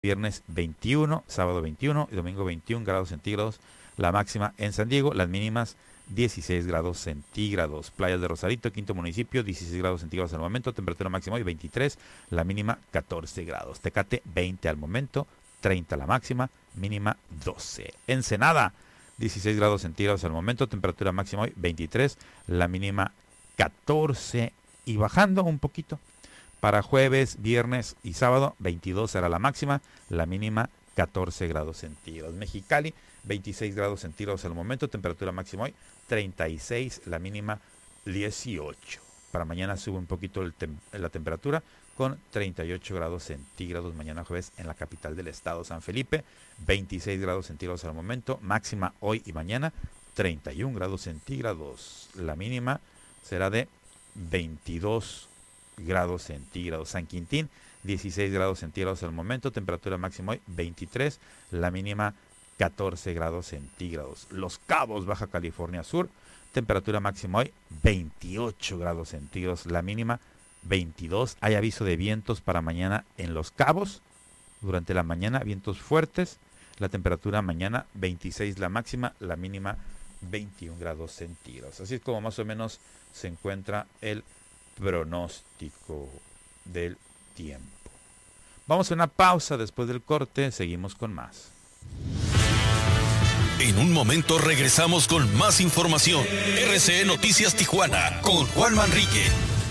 viernes 21, sábado 21 y domingo 21 grados centígrados, la máxima en San Diego, las mínimas 16 grados centígrados. Playas de Rosarito, quinto municipio, 16 grados centígrados al momento, temperatura máxima hoy 23, la mínima 14 grados. Tecate 20 al momento, 30 la máxima, mínima 12. Ensenada, 16 grados centígrados al momento, temperatura máxima hoy 23, la mínima 14 y bajando un poquito. Para jueves, viernes y sábado, 22 será la máxima, la mínima 14 grados centígrados. Mexicali, 26 grados centígrados al momento, temperatura máxima hoy 36, la mínima 18. Para mañana sube un poquito la temperatura con 38 grados centígrados mañana jueves en la capital del estado, San Felipe, 26 grados centígrados al momento, máxima hoy y mañana 31 grados centígrados. La mínima será de 22 grados centígrados. San Quintín, 16 grados centígrados al momento, temperatura máxima hoy 23, la mínima 14 grados centígrados. Los Cabos, Baja California Sur, temperatura máxima hoy 28 grados centígrados, la mínima 22. Hay aviso de vientos para mañana en Los Cabos, durante la mañana vientos fuertes, la temperatura mañana 26 la máxima, la mínima 21 grados centígrados. Así es como más o menos se encuentra el pronóstico del tiempo. Vamos a una pausa, después del corte seguimos con más. En un momento regresamos con más información. RCE Noticias Tijuana con Juan Manrique.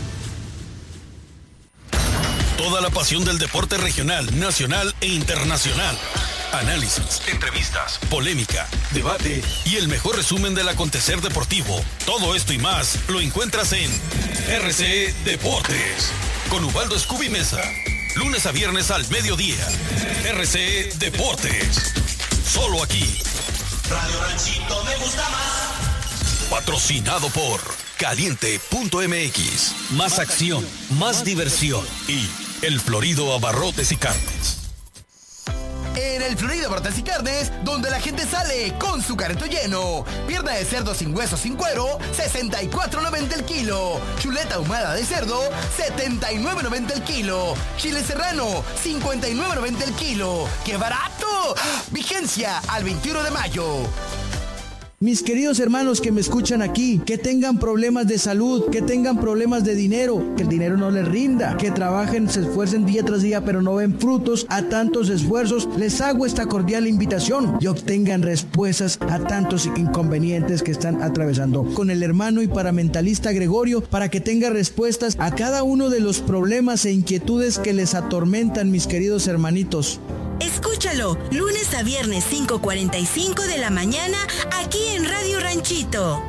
Toda la pasión del deporte regional, nacional e internacional. Análisis, entrevistas, polémica, debate y el mejor resumen del acontecer deportivo. Todo esto y más lo encuentras en RCE Deportes con Ubaldo Scooby Mesa. Lunes a viernes al mediodía. RCE Deportes. Solo aquí. Radio Ranchito me gusta más. Patrocinado por Caliente.mx. Más acción, más diversión y El Florido Abarrotes y Carnes. En El Florido Abarrotes y Carnes, donde la gente sale con su carrito lleno. Pierna de cerdo sin hueso, sin cuero, $64.90 el kilo. Chuleta ahumada de cerdo, $79.90 el kilo. Chile serrano, $59.90 el kilo. ¡Qué barato! Vigencia al 21 de mayo. Mis queridos hermanos que me escuchan aquí, que tengan problemas de salud, que tengan problemas de dinero, que el dinero no les rinda, que trabajen, se esfuercen día tras día, pero no ven frutos a tantos esfuerzos, les hago esta cordial invitación y obtengan respuestas a tantos inconvenientes que están atravesando con el hermano y paramentalista Gregorio, para que tenga respuestas a cada uno de los problemas e inquietudes que les atormentan, mis queridos hermanitos. Escúchalo, lunes a viernes 5:45 de la mañana, aquí en Radio Ranchito.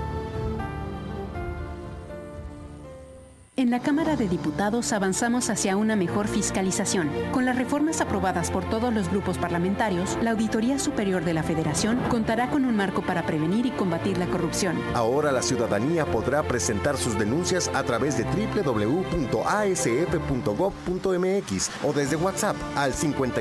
En la Cámara de Diputados avanzamos hacia una mejor fiscalización. Con las reformas aprobadas por todos los grupos parlamentarios, la Auditoría Superior de la Federación contará con un marco para prevenir y combatir la corrupción. Ahora la ciudadanía podrá presentar sus denuncias a través de www.asf.gov.mx o desde WhatsApp al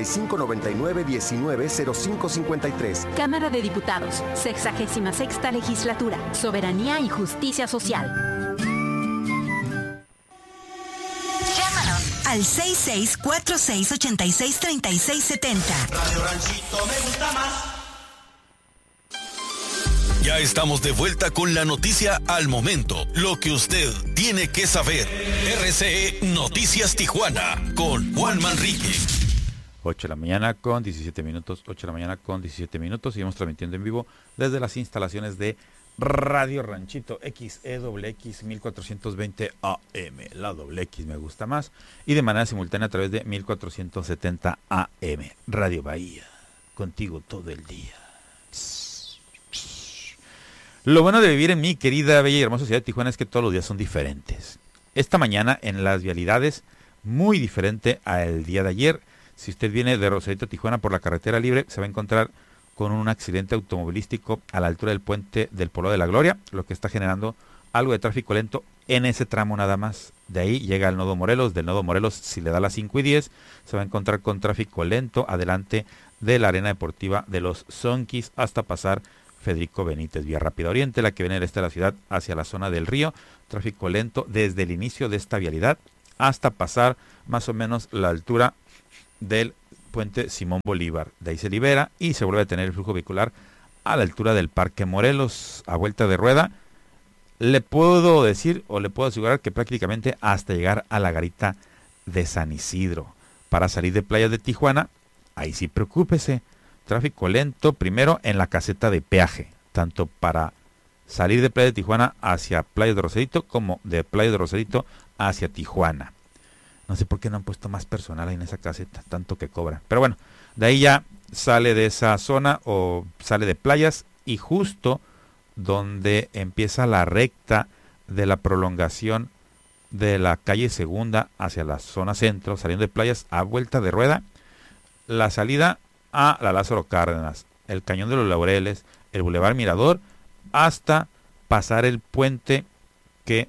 5599-190553. Cámara de Diputados, 66ª Legislatura, Soberanía y Justicia Social. Al 6646863670. Radio Ranchito me gusta más. Ya estamos de vuelta con la noticia al momento. Lo que usted tiene que saber. RCE Noticias Tijuana con Juan Manrique. 8 de la mañana con 17 minutos. 8 de la mañana con 17 minutos. Seguimos transmitiendo en vivo desde las instalaciones de Radio Ranchito XEWX 1420 AM. La doble X me gusta más. Y de manera simultánea a través de 1470 AM. Radio Bahía. Contigo todo el día. Lo bueno de vivir en mi querida, bella y hermosa ciudad de Tijuana es que todos los días son diferentes. Esta mañana en las vialidades, muy diferente al día de ayer. Si usted viene de Rosarito a Tijuana por la carretera libre, se va a encontrar con un accidente automovilístico a la altura del puente del Poblado de la Gloria, lo que está generando algo de tráfico lento en ese tramo nada más. De ahí llega al Nodo Morelos. Del Nodo Morelos, si le da las 5:10, se va a encontrar con tráfico lento adelante de la Arena Deportiva de los Zonkis hasta pasar Federico Benítez. Vía Rápida Oriente, la que viene del este de la ciudad hacia la zona del río. Tráfico lento desde el inicio de esta vialidad hasta pasar más o menos la altura del puente Simón Bolívar. De ahí se libera y se vuelve a tener el flujo vehicular a la altura del Parque Morelos, a vuelta de rueda. Le puedo decir o le puedo asegurar que prácticamente hasta llegar a la garita de San Isidro. Para salir de Playas de Tijuana, ahí sí preocúpese. Tráfico lento primero en la caseta de peaje, tanto para salir de Playa de Tijuana hacia Playa de Rosarito como de Playa de Rosarito hacia Tijuana. No sé por qué no han puesto más personal ahí en esa caseta, tanto que cobra. Pero bueno, de ahí ya sale de esa zona o sale de Playas y justo donde empieza la recta de la prolongación de la calle Segunda hacia la zona centro, saliendo de Playas a vuelta de rueda, la salida a la Lázaro Cárdenas, el Cañón de los Laureles, el Boulevard Mirador, hasta pasar el puente que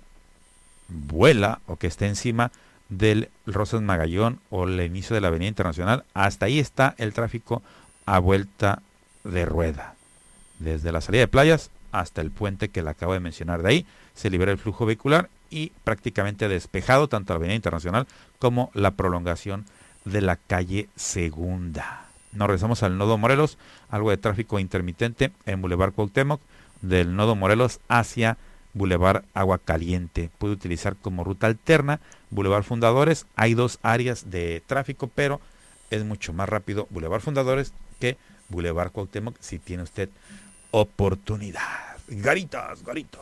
vuela o que está encima del Rosas Magallón o el inicio de la Avenida Internacional. Hasta ahí está el tráfico a vuelta de rueda, desde la salida de Playas hasta el puente que le acabo de mencionar. De ahí se libera el flujo vehicular y prácticamente despejado tanto la Avenida Internacional como la prolongación de la calle Segunda. Nos regresamos al nodo Morelos, algo de tráfico intermitente en Boulevard Cuauhtémoc, del nodo Morelos hacia Boulevard Agua Caliente. Puede utilizar como ruta alterna Boulevard Fundadores. Hay dos áreas de tráfico, pero es mucho más rápido Boulevard Fundadores que Boulevard Cuauhtémoc si tiene usted oportunidad. Garitas.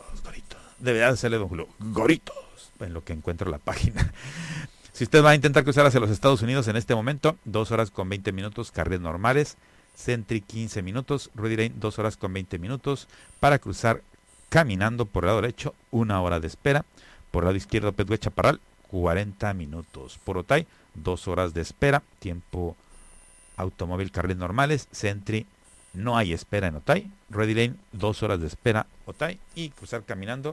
Debería hacerle don Julio. Garitos. En lo que encuentro la página. Si usted va a intentar cruzar hacia los Estados Unidos en este momento, 2 horas con 20 minutos, carriles normales. Sentry 15 minutos, Rudy Lane 2 horas con 20 minutos. Para cruzar caminando por el lado derecho, 1 hora de espera. Por el lado izquierdo, Pedro Chaparral, 40 minutos. Por Otay, 2 horas de espera. Tiempo automóvil, carriles normales. Sentry, no hay espera en Otay. Rudy Lane, 2 horas de espera, Otay. Y cruzar caminando,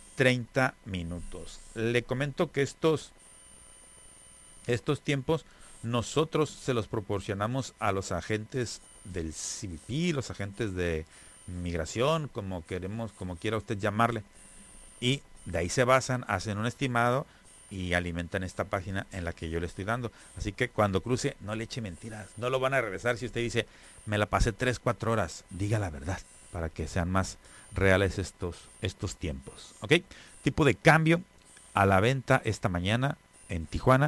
30 minutos. Le comento que estos tiempos nosotros se los proporcionamos a los agentes del CBP, los agentes de migración, como quiera usted llamarle, y de ahí se basan, hacen un estimado y alimentan esta página en la que yo le estoy dando. Así que cuando cruce, no le eche mentiras, no lo van a regresar. Si usted dice, me la pasé 3-4 horas, diga la verdad, para que sean más reales estos tiempos. ¿Ok? Tipo de cambio a la venta esta mañana en Tijuana,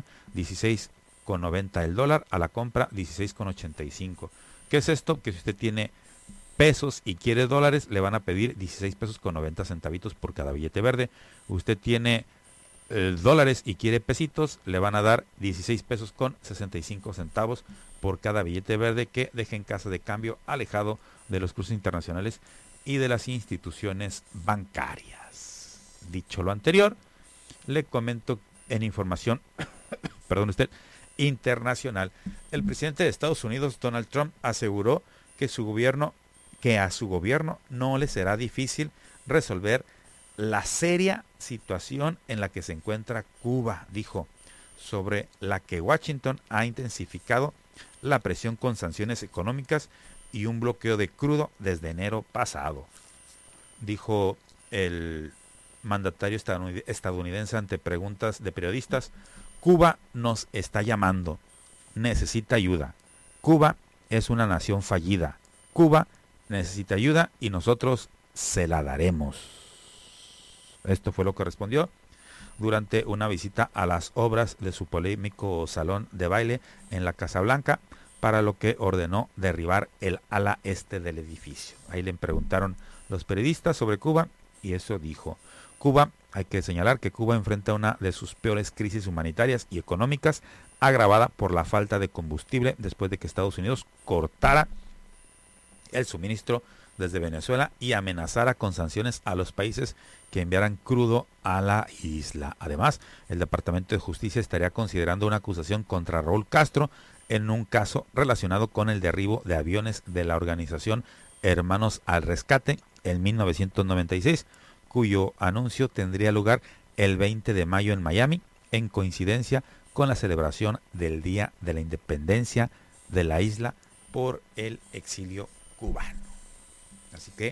16.90 el dólar, a la compra 16.85. ¿Qué es esto? Que si usted tiene pesos y quiere dólares, le van a pedir 16 pesos con 90 centavitos por cada billete verde. Usted tiene dólares y quiere pesitos, le van a dar 16 pesos con 65 centavos por cada billete verde que deje en casa de cambio, alejado de los cruces internacionales y de las instituciones bancarias. Dicho lo anterior, le comento en información, internacional. El presidente de Estados Unidos, Donald Trump, aseguró que a su gobierno no le será difícil resolver la seria situación en la que se encuentra Cuba, dijo, sobre la que Washington ha intensificado la presión con sanciones económicas y un bloqueo de crudo desde enero pasado. Dijo el mandatario estadounidense ante preguntas de periodistas: Cuba nos está llamando, necesita ayuda. Cuba es una nación fallida. Cuba necesita ayuda y nosotros se la daremos. Esto fue lo que respondió durante una visita a las obras de su polémico salón de baile en la Casa Blanca, para lo que ordenó derribar el ala este del edificio. Ahí le preguntaron los periodistas sobre Cuba y eso dijo. Cuba, hay que señalar que Cuba enfrenta una de sus peores crisis humanitarias y económicas, agravada por la falta de combustible después de que Estados Unidos cortara el suministro desde Venezuela y amenazara con sanciones a los países que enviaran crudo a la isla. Además, el Departamento de Justicia estaría considerando una acusación contra Raúl Castro en un caso relacionado con el derribo de aviones de la organización Hermanos al Rescate en 1996, cuyo anuncio tendría lugar el 20 de mayo en Miami, en coincidencia con la celebración del Día de la Independencia de la isla por el exilio cubano. Así que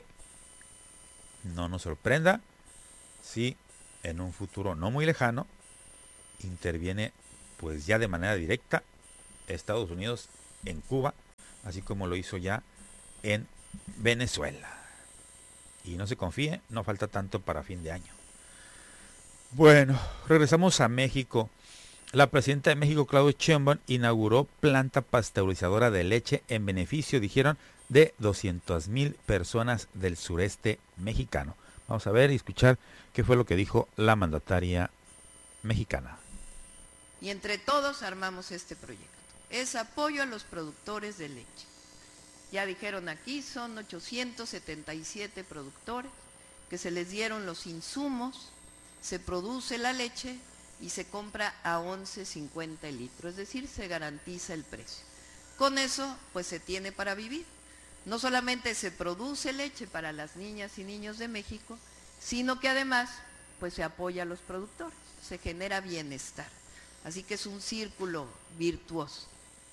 no nos sorprenda si en un futuro no muy lejano interviene pues ya de manera directa Estados Unidos en Cuba, así como lo hizo ya en Venezuela. Y no se confíe, no falta tanto para fin de año. Bueno, regresamos a México. La presidenta de México, Claudia Sheinbaum, inauguró planta pasteurizadora de leche en beneficio, dijeron, de 200,000 personas del sureste mexicano. Vamos a ver y escuchar qué fue lo que dijo la mandataria mexicana. Y entre todos armamos este proyecto. Es apoyo a los productores de leche. Ya dijeron aquí, son 877 productores que se les dieron los insumos, se produce la leche y se compra a 11.50 el litro, es decir, se garantiza el precio. Con eso, pues se tiene para vivir. No solamente se produce leche para las niñas y niños de México, sino que además, pues se apoya a los productores, se genera bienestar. Así que es un círculo virtuoso.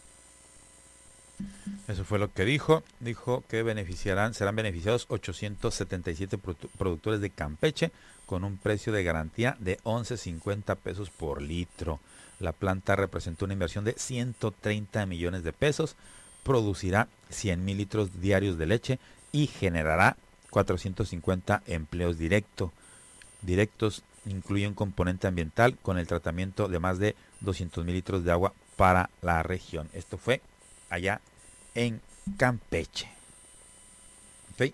Eso fue lo que dijo. Dijo que serán beneficiados 877 productores de Campeche con un precio de garantía de 11.50 pesos por litro. La planta representó una inversión de 130 millones de pesos, producirá 100,000 litros diarios de leche y generará 450 empleos directos. Incluye un componente ambiental con el tratamiento de más de 200,000 litros de agua para la región. Esto fue allá en Campeche. ¿Okay?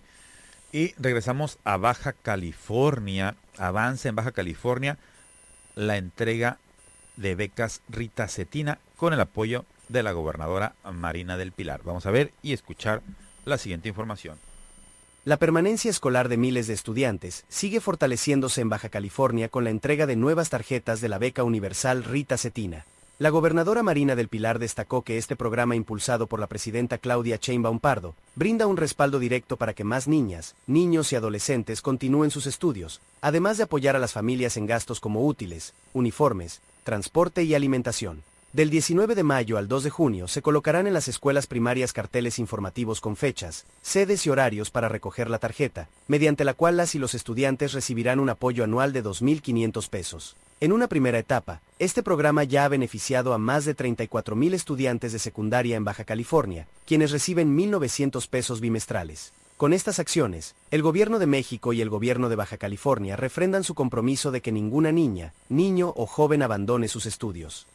Y regresamos a Baja California. Avanza en Baja California la entrega de becas Rita Cetina con el apoyo de la gobernadora Marina del Pilar. Vamos a ver y escuchar la siguiente información. La permanencia escolar de miles de estudiantes sigue fortaleciéndose en Baja California con la entrega de nuevas tarjetas de la beca universal Rita Cetina. La gobernadora Marina del Pilar destacó que este programa impulsado por la presidenta Claudia Sheinbaum Pardo brinda un respaldo directo para que más niñas, niños y adolescentes continúen sus estudios, además de apoyar a las familias en gastos como útiles, uniformes, transporte y alimentación. Del 19 de mayo al 2 de junio se colocarán en las escuelas primarias carteles informativos con fechas, sedes y horarios para recoger la tarjeta, mediante la cual las y los estudiantes recibirán un apoyo anual de 2.500 pesos. En una primera etapa, este programa ya ha beneficiado a más de 34,000 estudiantes de secundaria en Baja California, quienes reciben 1.900 pesos bimestrales. Con estas acciones, el Gobierno de México y el Gobierno de Baja California refrendan su compromiso de que ninguna niña, niño o joven abandone sus estudios.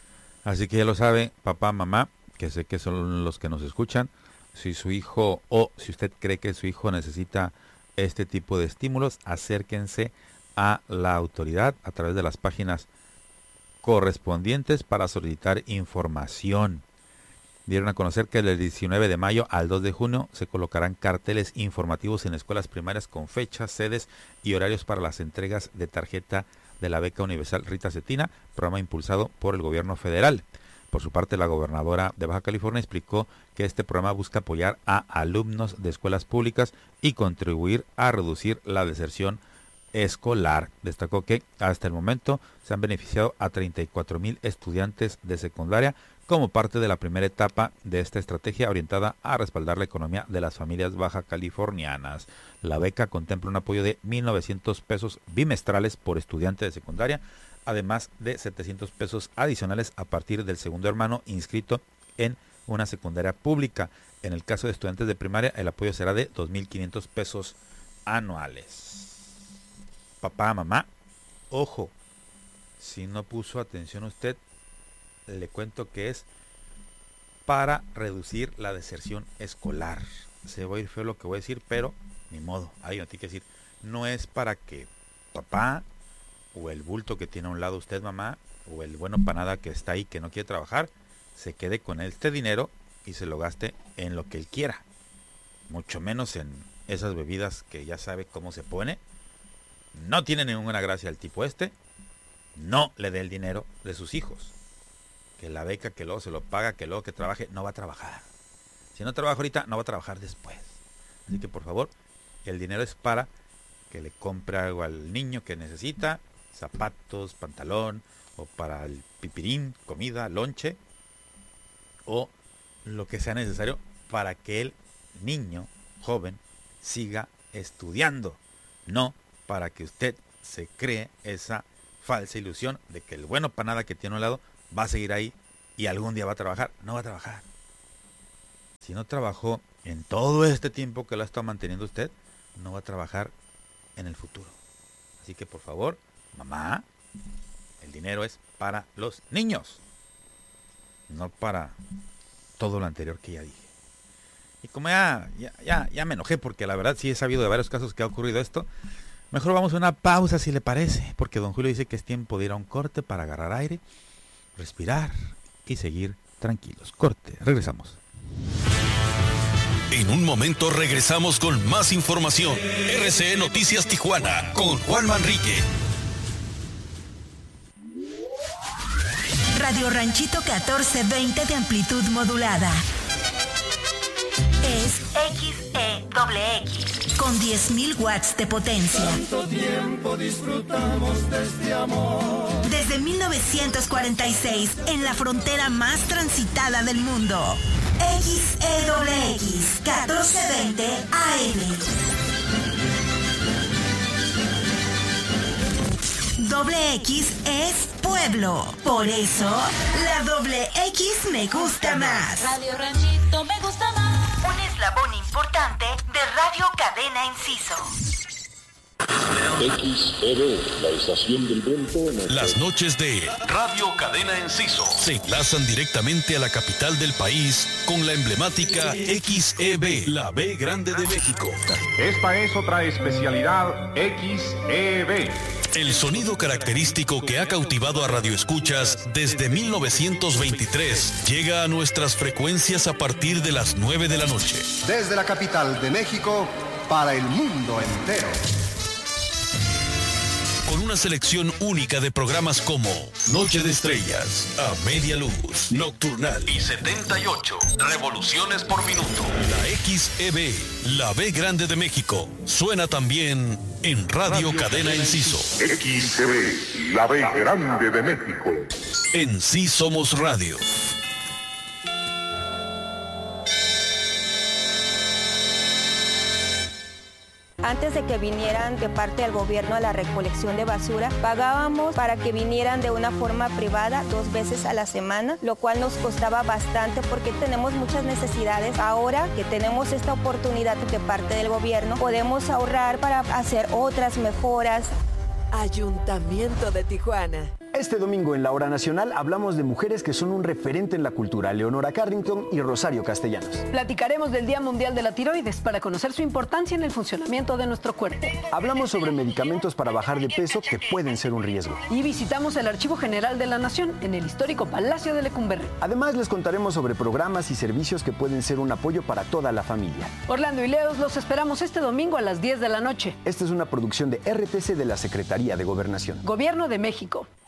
Así que ya lo sabe, papá, mamá, que sé que son los que nos escuchan. Si su hijo o si usted cree que su hijo necesita este tipo de estímulos, acérquense a la autoridad a través de las páginas correspondientes para solicitar información. Dieron a conocer que del 19 de mayo al 2 de junio se colocarán carteles informativos en escuelas primarias con fechas, sedes y horarios para las entregas de tarjeta de la beca universal Rita Cetina, programa impulsado por el gobierno federal. Por su parte, la gobernadora de Baja California explicó que este programa busca apoyar a alumnos de escuelas públicas y contribuir a reducir la deserción escolar. Destacó que hasta el momento se han beneficiado a 34,000 estudiantes de secundaria como parte de la primera etapa de esta estrategia orientada a respaldar la economía de las familias baja californianas. La beca contempla un apoyo de 1.900 pesos bimestrales por estudiante de secundaria, además de 700 pesos adicionales a partir del segundo hermano inscrito en una secundaria pública. En el caso de estudiantes de primaria, el apoyo será de 2.500 pesos anuales. Papá, mamá, ojo, si no puso atención usted, le cuento que es para reducir la deserción escolar. Se va a ir feo lo que voy a decir, pero ni modo, ahí no tiene que decir. No es para que papá o el bulto que tiene a un lado usted, mamá, o el bueno panada que está ahí que no quiere trabajar, se quede con este dinero y se lo gaste en lo que él quiera. Mucho menos en esas bebidas que ya sabe cómo se pone. No tiene ninguna gracia el tipo este. No le dé el dinero de sus hijos. Que la beca, que luego se lo paga, que luego que trabaje, no va a trabajar. Si no trabaja ahorita, no va a trabajar después. Así que por favor, el dinero es para que le compre algo al niño que necesita, zapatos, pantalón, o para el pipirín, comida, lonche, o lo que sea necesario para que el niño joven siga estudiando. No para que usted se cree esa falsa ilusión de que el bueno para nada que tiene a un lado va a seguir ahí y algún día va a trabajar. No va a trabajar. Si no trabajó en todo este tiempo que la ha estado manteniendo usted, no va a trabajar en el futuro. Así que por favor, mamá, el dinero es para los niños, no para todo lo anterior que ya dije. Y como ya me enojé, porque la verdad sí he sabido de varios casos que ha ocurrido esto, mejor vamos a una pausa si le parece, porque don Julio dice que es tiempo de ir a un corte para agarrar aire, respirar y seguir tranquilos. Corte, regresamos. En un momento regresamos con más información. RCE Noticias Tijuana con Juan Manrique. Radio Ranchito 1420 de amplitud modulada. Es XEXX con 10.000 watts de potencia. ¿Cuánto tiempo disfrutamos de este amor? Desde 1946, en la frontera más transitada del mundo. XEXX 1420 AM. Doble X es pueblo. Por eso, la doble X me gusta más. Radio Ranchito me gusta más. Un eslabón importante de Radio Cadena Enciso. XEB, la estación del viento. Las noches de Radio Cadena Enciso se enlazan directamente a la capital del país con la emblemática XEB, la B Grande de México. Esta es otra especialidad XEB. El sonido característico que ha cautivado a radioescuchas desde 1923 llega a nuestras frecuencias a partir de las 9 de la noche. Desde la capital de México para el mundo entero. Con una selección única de programas como Noche de Estrellas, A Media Luz, Nocturnal y 78 revoluciones por minuto. La XEB, la B Grande de México, suena también en Radio Cadena Enciso. XEB, la B Grande de México. En Sí Somos Radio. Antes de que vinieran de parte del gobierno a la recolección de basura, pagábamos para que vinieran de una forma privada 2 veces a la semana, lo cual nos costaba bastante porque tenemos muchas necesidades. Ahora que tenemos esta oportunidad de parte del gobierno, podemos ahorrar para hacer otras mejoras. Ayuntamiento de Tijuana. Este domingo en la Hora Nacional hablamos de mujeres que son un referente en la cultura, Leonora Carrington y Rosario Castellanos. Platicaremos del Día Mundial de la Tiroides para conocer su importancia en el funcionamiento de nuestro cuerpo. Hablamos sobre medicamentos para bajar de peso que pueden ser un riesgo. Y visitamos el Archivo General de la Nación en el histórico Palacio de Lecumberri. Además les contaremos sobre programas y servicios que pueden ser un apoyo para toda la familia. Orlando y Leos los esperamos este domingo a las 10 de la noche. Esta es una producción de RTC de la Secretaría de Gobernación. Gobierno de México.